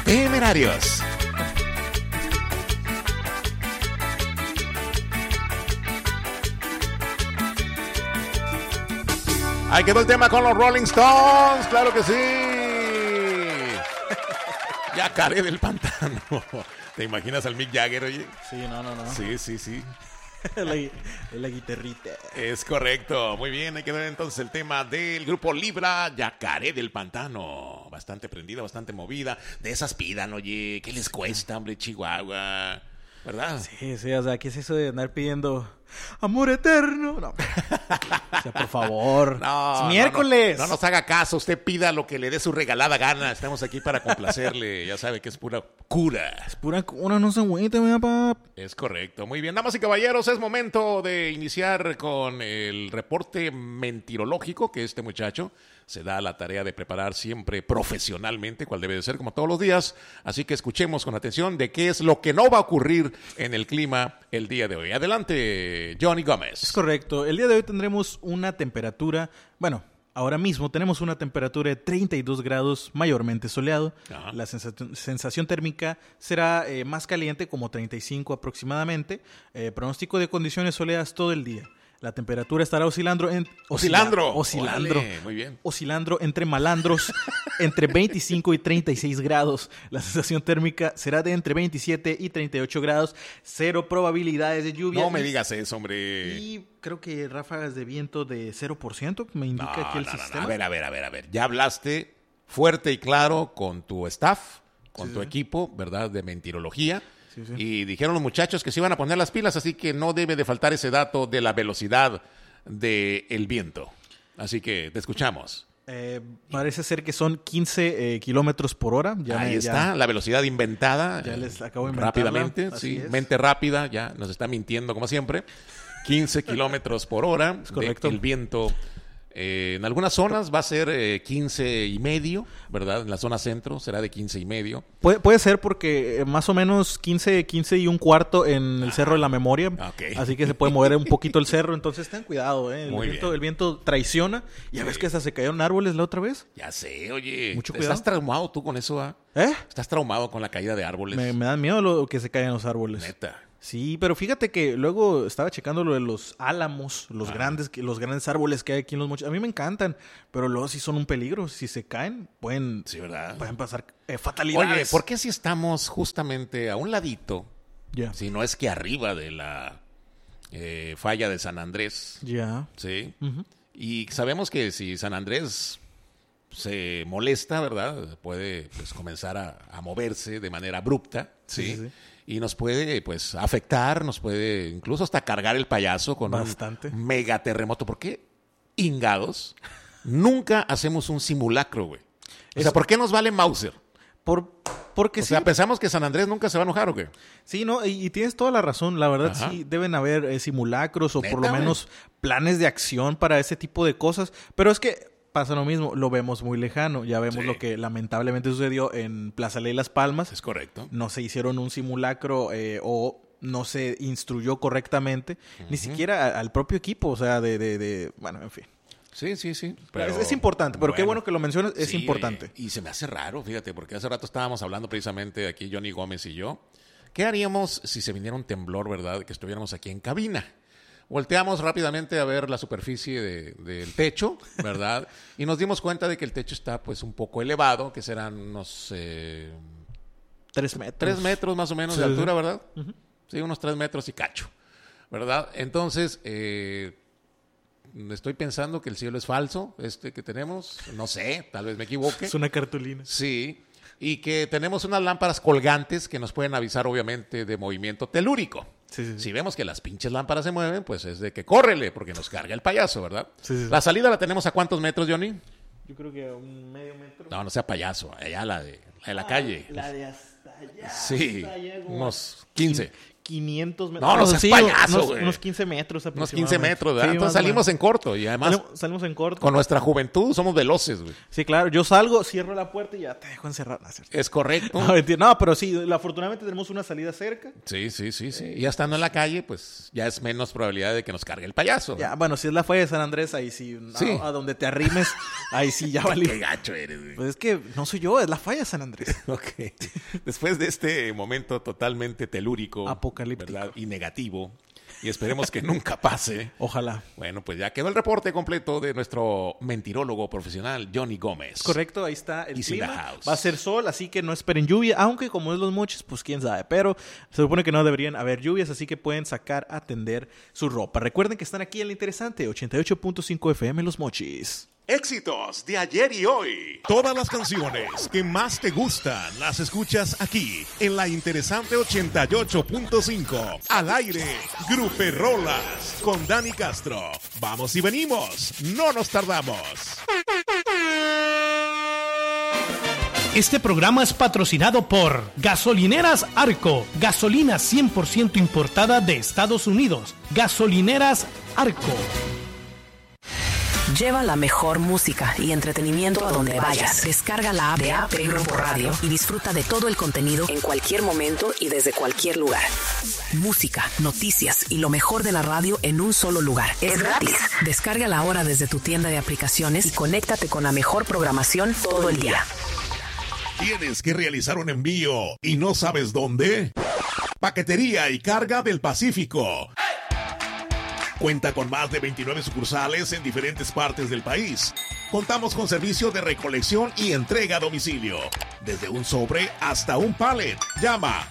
Temerarios. Ahí quedó el tema con los Rolling Stones, claro que sí. Yacaré del pantano. ¿Te imaginas al Mick Jagger, oye? Sí, no. Sí. la guitarrita. Es correcto, muy bien, ahí quedó entonces el tema del grupo Libra, Yacaré del Pantano. Bastante prendida, bastante movida. De esas pidan, oye, ¿qué les cuesta, hombre, Chihuahua? ¿Verdad? Sí, o sea, ¿qué es eso de andar pidiendo amor eterno? No. O sea, por favor. No, es miércoles. No nos haga caso, usted pida lo que le dé su regalada gana. Estamos aquí para complacerle, ya sabe que es pura cura. Es pura cura, no se agüite, mi papá. Es correcto, muy bien. Damas y caballeros, es momento de iniciar con el reporte mentirológico que este muchacho se da la tarea de preparar siempre profesionalmente, cual debe de ser como todos los días. Así que escuchemos con atención de qué es lo que no va a ocurrir en el clima el día de hoy. Adelante, Johnny Gómez. Es correcto. El día de hoy tendremos una temperatura, bueno, ahora mismo tenemos una temperatura de 32 grados, mayormente soleado. Ajá. La sensación térmica será más caliente, como 35 aproximadamente. Pronóstico de condiciones soleadas todo el día. La temperatura estará oscilando. Órale, muy bien. Oscilando entre malandros entre 25 y 36 grados. La sensación térmica será de entre 27 y 38 grados. Cero probabilidades de lluvia. No me digas eso, hombre. Y creo que ráfagas de viento de 0%, me indica aquí el sistema. A ver. Ya hablaste fuerte y claro con tu staff, con tu equipo, ¿verdad? De mentirología. Sí. Y dijeron los muchachos que se iban a poner las pilas, así que no debe de faltar ese dato de la velocidad del viento. Así que te escuchamos. Parece ser que son 15 kilómetros por hora. Ahí está, la velocidad inventada. Ya les acabo de inventarla. Rápidamente, sí, mente rápida, ya nos está mintiendo como siempre. 15 kilómetros por hora. Es correcto. El viento. En algunas zonas va a ser 15 y medio, ¿verdad? En la zona centro será de 15 y medio. Puede ser porque más o menos 15 y un cuarto en el Cerro de la Memoria. Okay. Así que se puede mover un poquito el cerro. Entonces ten cuidado, ¿eh? El viento traiciona. Ya ves que hasta se cayeron árboles la otra vez. Ya sé, oye. Mucho cuidado. ¿Estás traumado tú con eso? ¿Estás traumado con la caída de árboles? Me da miedo lo que se caigan los árboles. Neta. Sí, pero fíjate que luego estaba checando lo de los álamos, los grandes árboles que hay aquí en los mochis. A mí me encantan, pero luego sí son un peligro. Si se caen, pueden pasar fatalidades. Oye, ¿por qué si estamos justamente a un ladito, si no es que arriba de la falla de San Andrés? Sí. Uh-huh. Y sabemos que si San Andrés se molesta, ¿verdad? Puede comenzar a moverse de manera abrupta, ¿sí? Y nos puede, afectar, nos puede incluso hasta cargar el payaso con un megaterremoto. ¿Por qué, hingados, nunca hacemos un simulacro, güey? O sea, ¿por qué nos vale Mauser? Porque o sea, ¿pensamos que San Andrés nunca se va a enojar o qué? Sí, no, y tienes toda la razón. La verdad, sí, deben haber simulacros o por lo menos planes de acción para ese tipo de cosas. Pero es que pasa lo mismo, lo vemos muy lejano. Ya vemos lo que lamentablemente sucedió en Plaza Ley Las Palmas. Es correcto. No se hicieron un simulacro o no se instruyó correctamente. Ni siquiera al propio equipo, o sea, bueno, en fin. Sí. Pero, es importante, pero qué bueno que lo mencionas, es importante. Y se me hace raro, fíjate, porque hace rato estábamos hablando precisamente aquí, Johnny Gómez y yo. ¿Qué haríamos si se viniera un temblor, verdad? Que estuviéramos aquí en cabina. Volteamos rápidamente a ver la superficie del techo, ¿verdad? Y nos dimos cuenta de que el techo está un poco elevado, que serán unos 3 metros. 3 metros más o menos de altura, ¿verdad? Uh-huh. Sí, unos 3 metros y cacho, ¿verdad? Entonces, estoy pensando que el cielo es falso, que tenemos. No sé, tal vez me equivoque. Es una cartulina. Sí, y que tenemos unas lámparas colgantes que nos pueden avisar, obviamente, de movimiento telúrico. Sí. Si vemos que las pinches lámparas se mueven, pues es de que córrele, porque nos carga el payaso, ¿verdad? Sí. ¿La salida la tenemos a cuántos metros, Johnny? Yo creo que a un medio metro. No sea payaso, allá la de la calle. La de hasta allá. Sí, unos 15. 500 metros. No, no seas payaso, güey. Unos 15 metros Unos aproximadamente. 15 metros, ¿verdad? Sí, entonces salimos en corto y además... Salimos en corto. Con nuestra juventud somos veloces, güey. Sí, claro. Yo salgo, cierro la puerta y ya te dejo encerrar. Es correcto. No, pero sí, afortunadamente tenemos una salida cerca. Sí. Y ya estando en la calle, pues ya es menos probabilidad de que nos cargue el payaso. Ya, bueno, si es la falla de San Andrés, ahí sí. A donde te arrimes, ahí sí ya valí. Qué gacho eres, güey. Pues es que no soy yo, es la falla de San Andrés. Ok. Después de este momento totalmente telúrico, apocalíptico, ¿verdad? Y negativo, y esperemos que nunca pase. Ojalá. Bueno, pues ya quedó el reporte completo de nuestro mentirólogo profesional, Johnny Gómez. Correcto, ahí está el clima. Va a ser sol, así que no esperen lluvia, aunque como es Los Mochis, pues quién sabe. Pero se supone que no deberían haber lluvias, así que pueden sacar a tender su ropa. Recuerden que están aquí en La Interesante, 88.5 FM Los Mochis. Éxitos de ayer y hoy. Todas las canciones que más te gustan las escuchas aquí en La Interesante 88.5. Al aire, Gruperrolas con Dani Castro. Vamos y venimos, no nos tardamos. Este programa es patrocinado por Gasolineras Arco, gasolina 100% importada de Estados Unidos. Gasolineras Arco. Lleva la mejor música y entretenimiento a donde vayas. Descarga la app de AP Grupo Radio y disfruta de todo el contenido en cualquier momento y desde cualquier lugar. Música, noticias y lo mejor de la radio en un solo lugar. Es gratis. Descárgala ahora desde tu tienda de aplicaciones y conéctate con la mejor programación todo el día. ¿Tienes que realizar un envío y no sabes dónde? Paquetería y Carga del Pacífico. Cuenta con más de 29 sucursales en diferentes partes del país. Contamos con servicio de recolección y entrega a domicilio. Desde un sobre hasta un pallet. Llama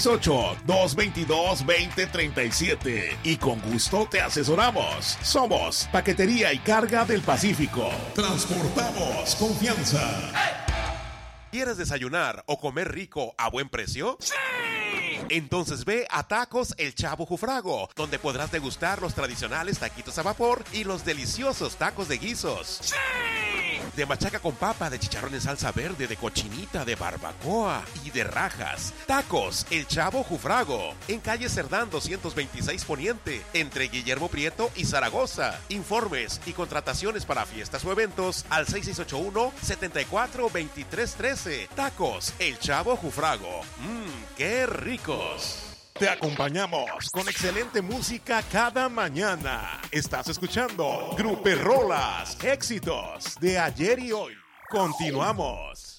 668-222-2037 y con gusto te asesoramos. Somos Paquetería y Carga del Pacífico. Transportamos confianza. ¿Quieres desayunar o comer rico a buen precio? ¡Sí! Entonces ve a Tacos El Chavo Jufrago, donde podrás degustar los tradicionales taquitos a vapor y los deliciosos tacos de guisos. ¡Sí! De machaca con papa, de chicharrón en salsa verde, de cochinita, de barbacoa y de rajas. Tacos El Chavo Jufrago, en calle Cerdán 226 Poniente, entre Guillermo Prieto y Zaragoza. Informes y contrataciones para fiestas o eventos al 6681-742313. Tacos El Chavo Jufrago. ¡Qué ricos! Te acompañamos con excelente música cada mañana. Estás escuchando Gruperrolas, éxitos de ayer y hoy. Continuamos.